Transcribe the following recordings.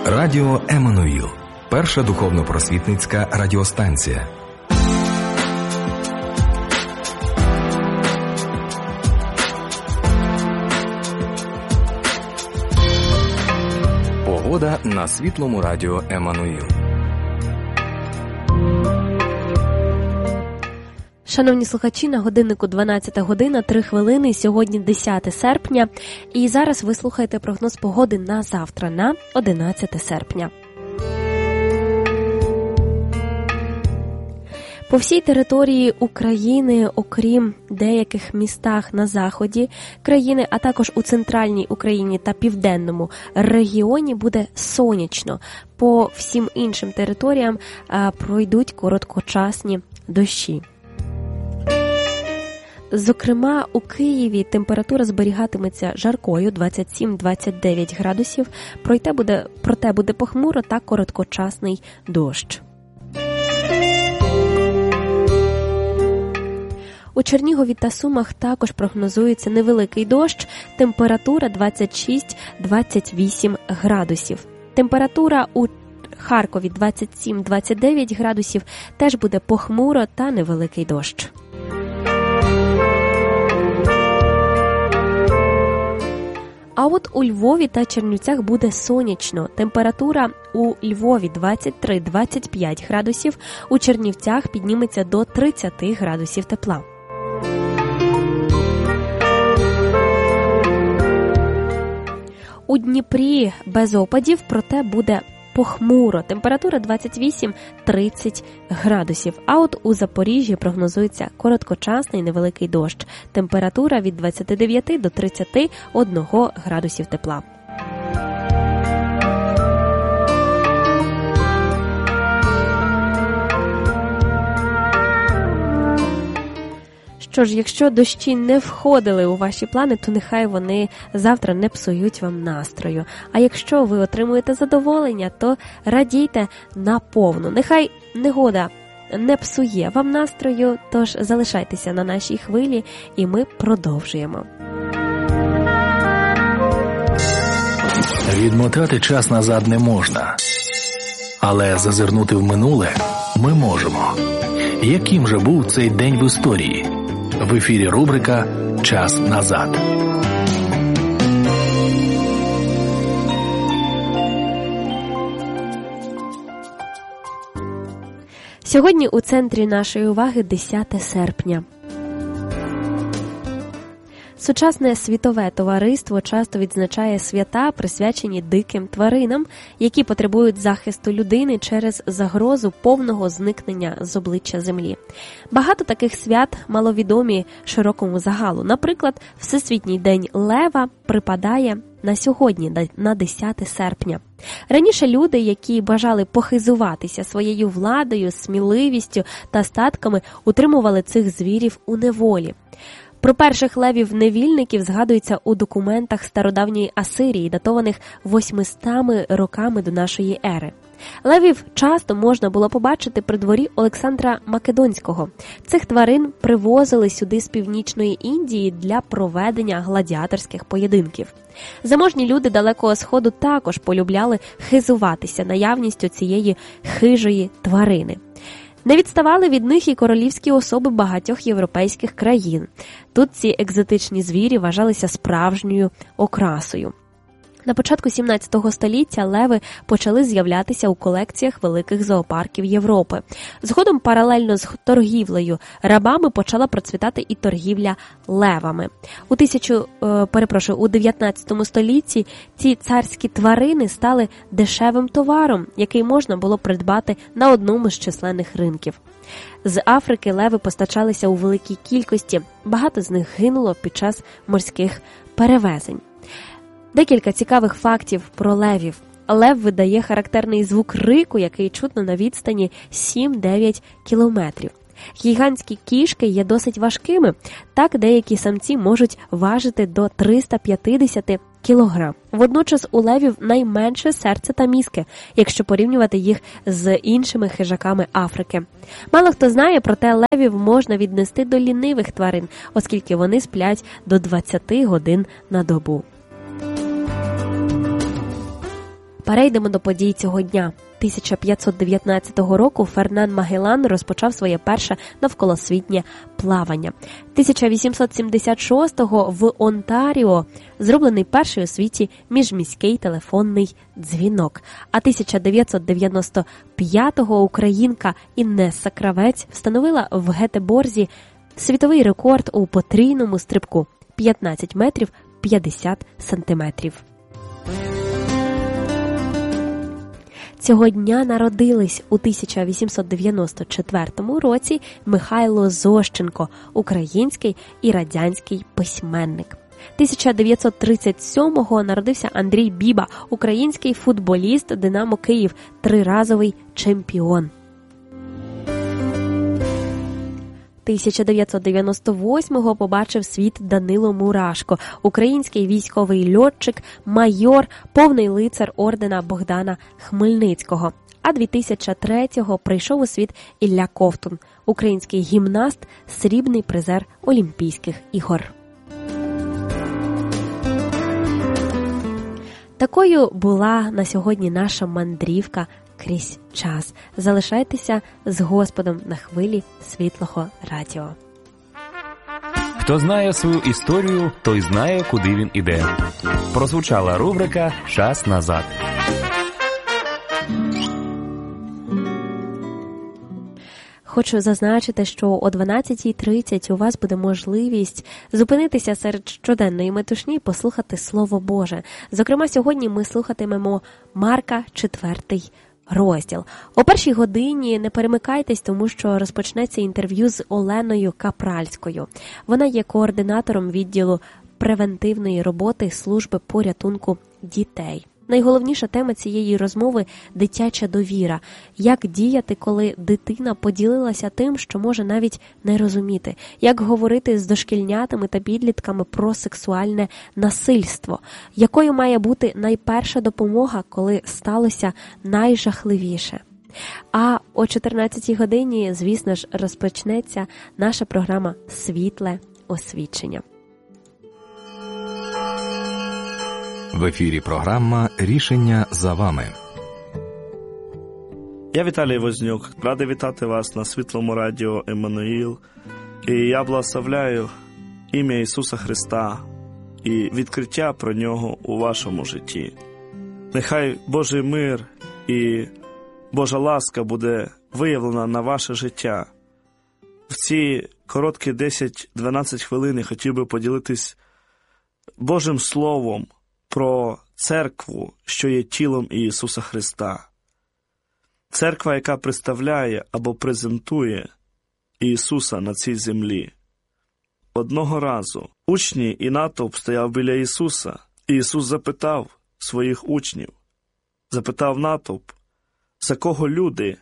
Радіо Еммануїл. Перша духовно-просвітницька радіостанція. Погода на світлому радіо Еммануїл. Шановні слухачі, на годиннику 12 година, 3 хвилини, сьогодні 10 серпня, і зараз ви слухаєте прогноз погоди на завтра, на 11 серпня. По всій території України, окрім деяких містах на заході країни, а також у центральній Україні та південному регіоні буде сонячно. По всім іншим територіям пройдуть короткочасні дощі. Зокрема, у Києві температура зберігатиметься жаркою 27-29 градусів, проте буде похмуро та короткочасний дощ. У Чернігові та Сумах також прогнозується невеликий дощ, температура 26-28 градусів. Температура у Харкові 27-29 градусів, теж буде похмуро та невеликий дощ. А от у Львові та Чернівцях буде сонячно. Температура у Львові 23-25 градусів, у Чернівцях підніметься до 30 градусів тепла. У Дніпрі без опадів, проте буде похмуро. Температура 28-30 градусів. А от у Запоріжжі прогнозується короткочасний невеликий дощ. Температура від 29 до 31 градусів тепла. Що ж, якщо дощі не входили у ваші плани, то нехай вони завтра не псують вам настрою. А якщо ви отримуєте задоволення, то радійте наповну. Нехай негода не псує вам настрою, тож залишайтеся на нашій хвилі, і ми продовжуємо. Відмотати час назад не можна, але зазирнути в минуле ми можемо. Яким же був цей день в історії? В ефірі рубрика «Час назад». Сьогодні у центрі нашої уваги 10 серпня. Сучасне світове товариство часто відзначає свята, присвячені диким тваринам, які потребують захисту людини через загрозу повного зникнення з обличчя землі. Багато таких свят маловідомі широкому загалу. Наприклад, Всесвітній день лева припадає на сьогодні, на 10 серпня. Раніше люди, які бажали похизуватися своєю владою, сміливістю та статками, утримували цих звірів у неволі. Про перших левів-невільників згадується у документах стародавньої Асирії, датованих 800 роками до нашої ери. Левів часто можна було побачити при дворі Олександра Македонського. Цих тварин привозили сюди з північної Індії для проведення гладіаторських поєдинків. Заможні люди Далекого Сходу також полюбляли хизуватися наявністю цієї хижої тварини. Не відставали від них і королівські особи багатьох європейських країн. Тут ці екзотичні звірі вважалися справжньою окрасою. На початку 17 століття леви почали з'являтися у колекціях великих зоопарків Європи. Згодом паралельно з торгівлею рабами почала процвітати і торгівля левами. У 19 столітті ці царські тварини стали дешевим товаром, який можна було придбати на одному з численних ринків. З Африки леви постачалися у великій кількості, багато з них гинуло під час морських перевезень. Декілька цікавих фактів про левів. Лев видає характерний звук рику, який чутно на відстані 7-9 кілометрів. Гігантські кішки є досить важкими, так деякі самці можуть важити до 350 кілограм. Водночас у левів найменше серця та мізки, якщо порівнювати їх з іншими хижаками Африки. Мало хто знає, проте левів можна віднести до лінивих тварин, оскільки вони сплять до 20 годин на добу. Перейдемо до подій цього дня. 1519 року Фернан Магеллан розпочав своє перше навколосвітнє плавання. 1876-го в Онтаріо зроблений перший у світі міжміський телефонний дзвінок. А 1995-го українка Іннеса Кравець встановила в Гетеборзі світовий рекорд у потрійному стрибку – 15 метрів 50 сантиметрів. Цього дня народились у 1894 році Михайло Зощенко, український і радянський письменник. 1937-го народився Андрій Біба, український футболіст «Динамо Київ», триразовий чемпіон. 1998-го побачив світ Данило Мурашко, український військовий льотчик, майор, повний лицар ордена Богдана Хмельницького. А 2003-го прийшов у світ Ілля Ковтун, український гімнаст, срібний призер Олімпійських ігор. Такою була на сьогодні наша мандрівка крізь час. Залишайтеся з Господом на хвилі Світлого радіо. Хто знає свою історію, той знає, куди він іде. Прозвучала рубрика «Час назад». Хочу зазначити, що о 12:30 у вас буде можливість зупинитися серед щоденної метушні і послухати Слово Боже. Зокрема, сьогодні ми слухатимемо Марка 4 розділ. О першій годині не перемикайтесь, тому що розпочнеться інтерв'ю з Оленою Капральською. Вона є координатором відділу превентивної роботи служби порятунку дітей. Найголовніша тема цієї розмови – дитяча довіра. Як діяти, коли дитина поділилася тим, що може навіть не розуміти? Як говорити з дошкільнятами та підлітками про сексуальне насильство? Якою має бути найперша допомога, коли сталося найжахливіше? А о 14-й годині, звісно ж, розпочнеться наша програма «Світле освічення». В ефірі програма «Рішення за вами». Я Віталій Вознюк. Радий вітати вас на Світлому радіо «Еммануїл». І я благословляю ім'я Ісуса Христа і відкриття про Нього у вашому житті. Нехай Божий мир і Божа ласка буде виявлена на ваше життя. В ці короткі 10-12 хвилин я хотів би поділитись Божим Словом про церкву, що є тілом Ісуса Христа. Церква, яка представляє або презентує Ісуса на цій землі. Одного разу учні і натовп стояв біля Ісуса, і Ісус запитав своїх учнів, запитав натовп, за кого люди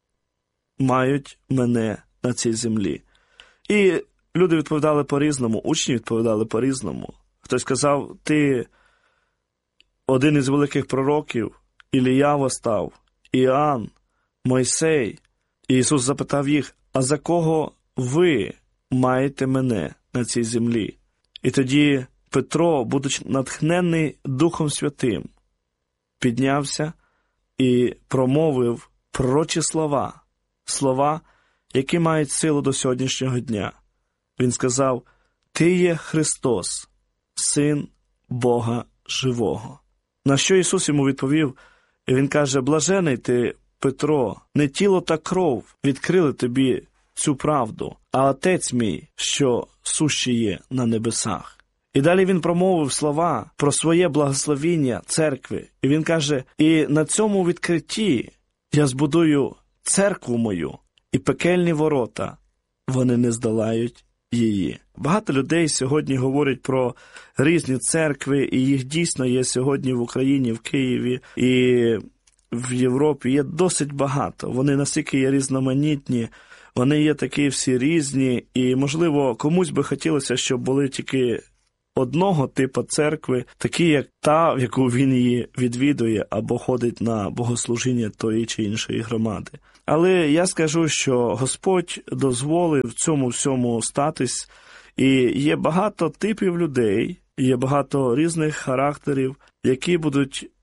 мають мене на цій землі. І люди відповідали по-різному, учні відповідали по-різному. Хтось сказав, ти один із великих пророків, Ілія постав, Іоанн, Мойсей. І Ісус запитав їх, а за кого ви маєте мене на цій землі? І тоді Петро, будучи натхнений Духом Святим, піднявся і промовив пророчі слова, слова, які мають силу до сьогоднішнього дня. Він сказав, ти є Христос, Син Бога живого. На що Ісус йому відповів, і Він каже, блажений ти, Петро, не тіло та кров відкрили тобі цю правду, а Отець мій, що сущий є на небесах. І далі Він промовив слова про своє благословіння церкви. І Він каже, і на цьому відкритті я збудую церкву мою, і пекельні ворота, вони не здолають її. Багато людей сьогодні говорять про різні церкви, і їх дійсно є сьогодні в Україні, в Києві і в Європі. Є досить багато. Вони настільки є різноманітні, вони є такі всі різні, і, можливо, комусь би хотілося, щоб були тільки одного типу церкви, такі як та, в яку він її відвідує або ходить на богослужіння тої чи іншої громади. Але я скажу, що Господь дозволив цьому всьому статись, і є багато типів людей, є багато різних характерів, які будуть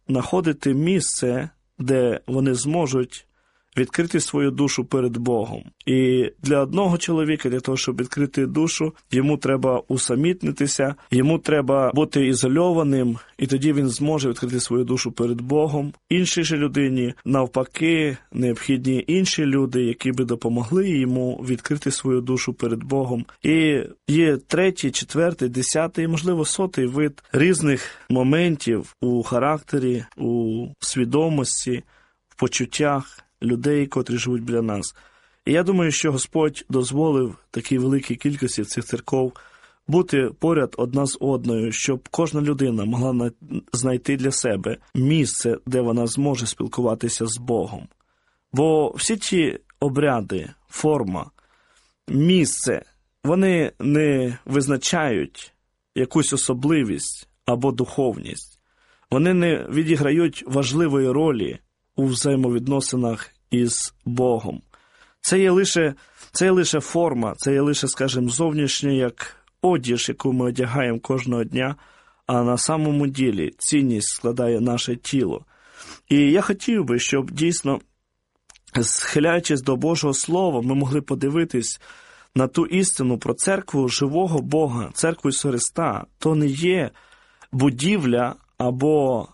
знаходити місце, де вони зможуть відкрити свою душу перед Богом. І для одного чоловіка, для того, щоб відкрити душу, йому треба усамітнитися, йому треба бути ізольованим, і тоді він зможе відкрити свою душу перед Богом. Іншій же людині, навпаки, необхідні інші люди, які би допомогли йому відкрити свою душу перед Богом. І є 3, 4, 10 і, можливо, 100-й вид різних моментів у характері, у свідомості, в почуттях людей, котрі живуть біля нас. І я думаю, що Господь дозволив такій великій кількості цих церков бути поряд одна з одною, щоб кожна людина могла знайти для себе місце, де вона зможе спілкуватися з Богом. Бо всі ті обряди, форма, місце, вони не визначають якусь особливість або духовність. Вони не відіграють важливої ролі у взаємовідносинах із Богом. Це є лише форма, це є лише, скажімо, зовнішнє, як одіж, яку ми одягаємо кожного дня, а на самому ділі цінність складає наше тіло. І я хотів би, щоб дійсно, схиляючись до Божого Слова, ми могли подивитись на ту істину про церкву живого Бога, церкву Ісуса Христа. То не є будівля або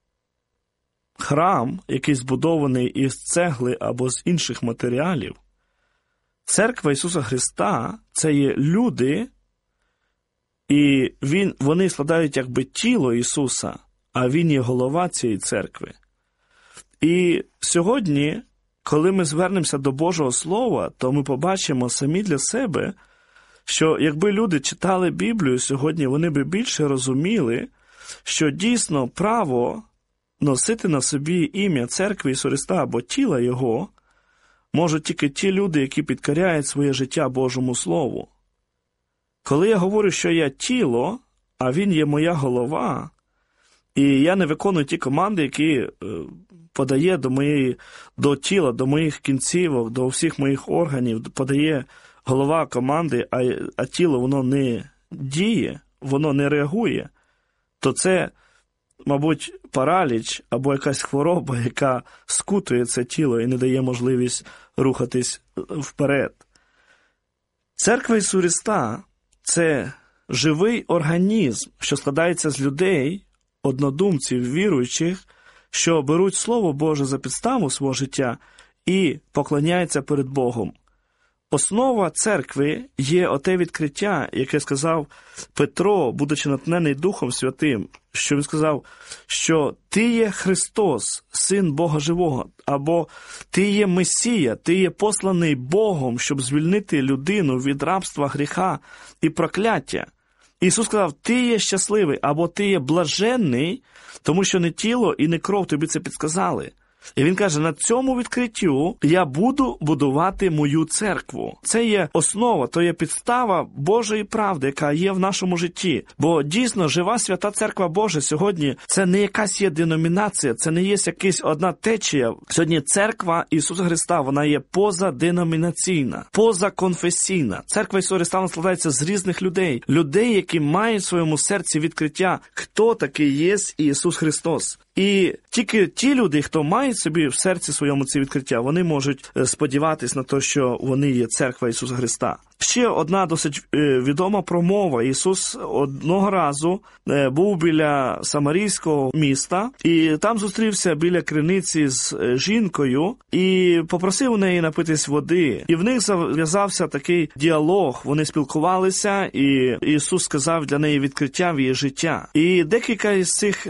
храм, який збудований із цегли або з інших матеріалів. Церква Ісуса Христа – це є люди, і вони складають якби тіло Ісуса, а Він є голова цієї церкви. І сьогодні, коли ми звернемося до Божого Слова, то ми побачимо самі для себе, що якби люди читали Біблію сьогодні, вони би більше розуміли, що дійсно право носити на собі ім'я церкви Ісуса Христа або тіла Його можуть тільки ті люди, які підкоряють своє життя Божому Слову. Коли я говорю, що я тіло, а Він є моя голова, і я не виконую ті команди, які подає до тіла, до моїх кінцівок, до всіх моїх органів, подає голова команди, а тіло воно не діє, воно не реагує, то це, мабуть, параліч або якась хвороба, яка скутує це тіло і не дає можливість рухатись вперед. Церква Ісуса Христа – це живий організм, що складається з людей, однодумців, віруючих, що беруть Слово Боже за підставу свого життя і поклоняються перед Богом. Основа церкви є оте відкриття, яке сказав Петро, будучи натхнений Духом Святим, що він сказав, що «Ти є Христос, Син Бога Живого», або «Ти є Месія, Ти є посланий Богом, щоб звільнити людину від рабства, гріха і прокляття». Ісус сказав, «Ти є щасливий», або «Ти є блаженний», тому що не тіло і не кров тобі це підсказали. І він каже, на цьому відкриттю я буду будувати мою церкву. Це є основа, то є підстава Божої правди, яка є в нашому житті. Бо дійсно жива свята церква Божа сьогодні це не якась є деномінація, це не є якась одна течія. Сьогодні церква Ісуса Христа, вона є позаденомінаційна, позаконфесійна. Церква Ісуса Христа складається з різних людей. Людей, які мають в своєму серці відкриття, хто такий є Ісус Христос. І тільки ті люди, хто мають собі в серці своєму це відкриття, вони можуть сподіватись на те, що вони є церква Ісуса Христа. Ще одна досить відома промова. Ісус одного разу був біля самарійського міста, і там зустрівся біля криниці з жінкою, і попросив у неї напитись води. І в них зав'язався такий діалог, вони спілкувалися, і Ісус сказав для неї відкриття в її життя. І декілька із цих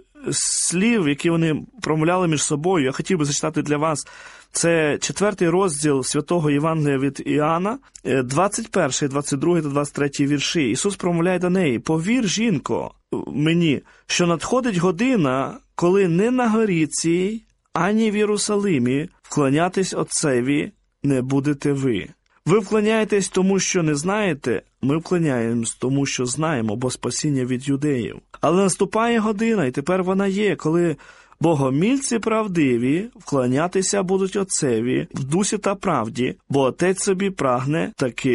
слів, які вони промовляли між собою, я хотів би зачитати для вас. Це 4 розділ Святого Євангелія від Іоанна, 21, 22 та 23 вірші. Ісус промовляє до неї: «Повір, жінко, мені, що надходить година, коли не на горі цій, ані в Єрусалимі вклонятись Отцеві не будете ви. Ви вклоняєтесь тому, що не знаєте, ми вклоняємось тому, що знаємо, бо спасіння від юдеїв. Але наступає година, і тепер вона є, коли богомільці правдиві вклонятися будуть Отцеві в дусі та правді, бо Отець собі прагне таки